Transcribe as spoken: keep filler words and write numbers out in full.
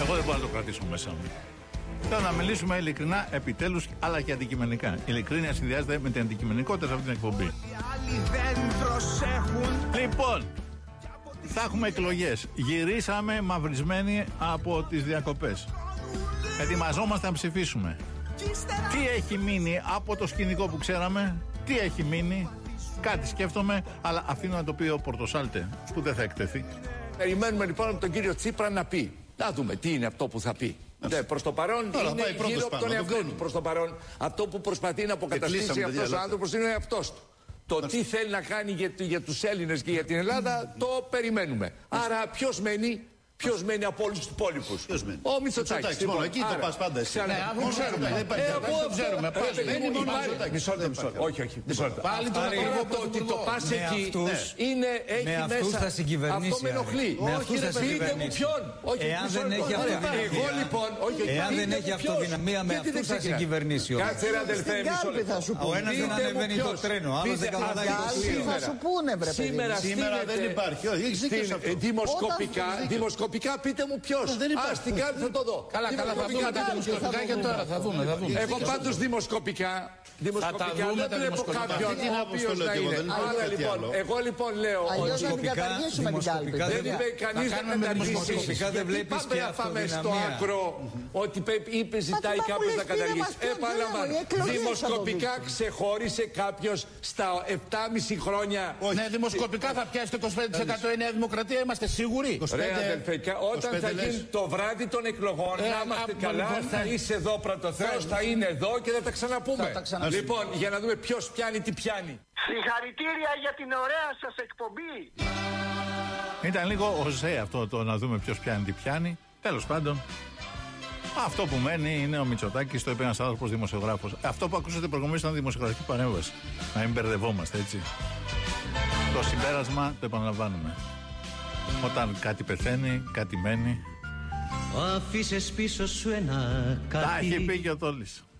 Εγώ δεν μπορώ να το κρατήσω μέσα μου. Θέλω να μιλήσουμε ειλικρινά, επιτέλους, αλλά και αντικειμενικά. Η ειλικρίνεια συνδυάζεται με την αντικειμενικότητα σε αυτή την εκπομπή. Λοιπόν, θα έχουμε εκλογές. Γυρίσαμε μαυρισμένοι από τις διακοπές. Ετοιμαζόμαστε να ψηφίσουμε. Τι έχει μείνει από το σκηνικό που ξέραμε, τι έχει μείνει, κάτι σκέφτομαι, αλλά αφήνω να το πει ο Πορτοσάλτε, που δεν θα εκτεθεί. Περιμένουμε λοιπόν από τον κύριο Τσίπρα να πει. Να δούμε τι είναι αυτό που θα πει. Ναι, προς το παρόν Τώρα, είναι γύρω από τον εαυτό του. Προς το παρόν αυτό που προσπαθεί να αποκαταστήσει αυτός ο άνθρωπος είναι ο εαυτός του. Το τι θέλει να κάνει για, για τους Έλληνες και για την Ελλάδα το περιμένουμε. Άρα ποιος μένει? Ποιος μένει από όλους τους υπόλοιπους? Ο Μητσοτάκης. Λοιπόν, εκεί το πας πάντα εσύ. Ναι, αφού ξέρουμε. Εγώ το ξέρουμε. Μένει μόνο μισό λεπτό. Όχι, όχι. Πάλι το ότι το πας εκεί είναι, έχει μέσα. Αυτό με ενοχλεί. Όχι, πείτε μου ποιον. Εάν δεν έχει αυτοδυναμία. Εγώ λοιπόν. Εάν δεν έχει αυτοδυναμία, με αυτούς θα σε κυβερνήσει. Κάτσε ρε αδελφέ, μισό λεπτό. Ο ένας δεν ανεβαίνει το τρένο, άλλος δεν καταλάβει το πλοίο. Θα σου πούνε, βρε παιδί. Σήμερα δεν υπάρχει. Δημοσκοπικά. Πείτε μου ποιος. Α, στην κάρτα θα το δω. Καλά, καλά, θα δούμε τα δημοσκοπικά και τώρα θα δούμε. Εγώ πάντως δημοσκοπικά. Δημοσκοπικά δεν βλέπω κάποιον ο οποίος να είναι. Άρα λοιπόν, εγώ λοιπόν λέω. Αλλιώς να την καταργήσουμε την κάλπη. Δεν είπε κανείς να καταργήσει. Δεν βλέπεις και αυτοδυναμία. Στο άκρο ότι είπε ζητάει κάποιος να καταργήσει. Επαναλαμβάνω. Δημοσκοπικά ξεχώρισε κάποιος στα επτά και μισό χρόνια. Ναι, δημοσκοπικά θα πιάσει το είκοσι πέντε τοις εκατό η Νέα Δημοκρατία, είμαστε σίγουροι. Ρε αδελφέ, όταν θα γίνει το βράδυ των εκλογών, να είμαστε καλά, θα είσαι εδώ πρωτοθέως, θα είναι εδώ και θα τα ξαναπούμε. Λοιπόν, για να δούμε ποιος πιάνει τι πιάνει. Συγχαρητήρια για την ωραία σας εκπομπή. Ήταν λίγο οζέ αυτό το να δούμε ποιος πιάνει τι πιάνει. Τέλος πάντων, αυτό που μένει είναι ο Μητσοτάκης, το είπε ένας άνθρωπος δημοσιογράφος. Αυτό που ακούσατε προηγουμένως ήταν δημοσιογραφική παρέμβαση. Να μην μπερδευόμαστε, έτσι. Το συμπέρασμα το επαναλαμβάνουμε. Όταν κάτι πεθαίνει, κάτι μένει. Αφήσες πίσω σου ένα κάτι. Τα έχει πει και ο Τόλης.